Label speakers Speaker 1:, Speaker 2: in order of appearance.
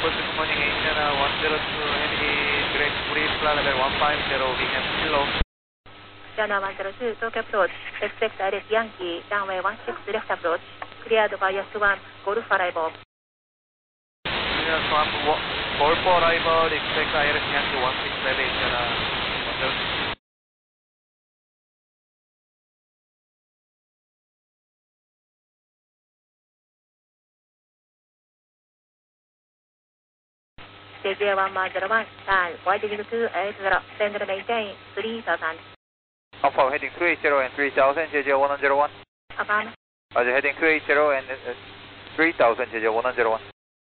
Speaker 1: good morning, Asiana 102, heavy direct breeze, flight level 150, weekend slow.
Speaker 2: Asiana 102, Tokyo approach, expect ILS Yankee, runway 16 left approach, cleared by S1, Golf arrival.
Speaker 1: Cleared from Golf arrival, expect ILS Yankee 167, Asiana 102.
Speaker 2: JJ1101, turn, widening to 80, send and maintain 3000.
Speaker 1: Alpha heading 280 and 3000, JJ101.
Speaker 2: Affirm.
Speaker 1: Roger, heading 280 and 3000, JJ101.